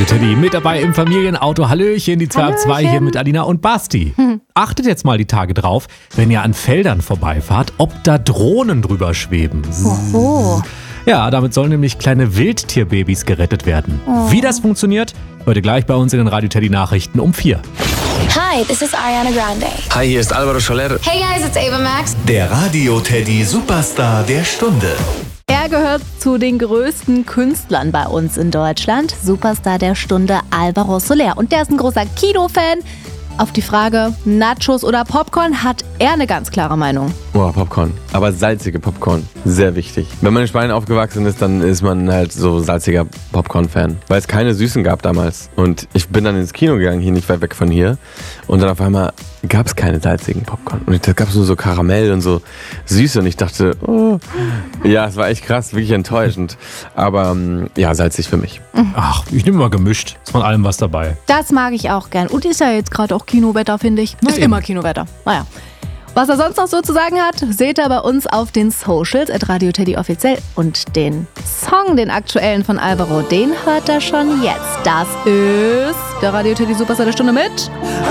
Teddy mit dabei im Familienauto. Hallöchen, die 2 ab 2 hier mit Alina und Basti. Achtet jetzt mal die Tage drauf, wenn ihr an Feldern vorbeifahrt, ob da Drohnen drüber schweben. Oh. Ja, damit sollen nämlich kleine Wildtierbabys gerettet werden. Wie das funktioniert, heute gleich bei uns in den Radio Teddy Nachrichten um 4. Hi, this is Ariana Grande. Hi, hier ist Alvaro Soler. Hey guys, it's Ava Max. Der Radio Teddy Superstar der Stunde. Er gehört zu den größten Künstlern bei uns in Deutschland. Superstar der Stunde Alvaro Soler. Und der ist ein großer Kinofan. Auf die Frage, Nachos oder Popcorn, hat er eine ganz klare Meinung. Boah, Popcorn. Aber salzige Popcorn. Sehr wichtig. Wenn man in Spanien aufgewachsen ist, dann ist man halt so salziger Popcorn-Fan. Weil es keine Süßen gab damals. Und ich bin dann ins Kino gegangen, hier nicht weit weg von hier. Und dann auf einmal gab es keine salzigen Popcorn. Und da gab es nur so Karamell und so Süße. Und ich dachte, oh. Ja, es war echt krass, wirklich enttäuschend. Aber ja, salzig für mich. Ach, ich nehme mal gemischt. Ist von allem was dabei. Das mag ich auch gern. Und ist ja jetzt gerade auch Kinowetter, finde ich. Ist immer Kinowetter. Naja. Was er sonst noch so zu sagen hat, seht ihr bei uns auf den Socials @Radio Teddy offiziell. Und den Song, den aktuellen von Alvaro, den hört er schon jetzt. Das ist der Radio Teddy Superstar der Stunde mit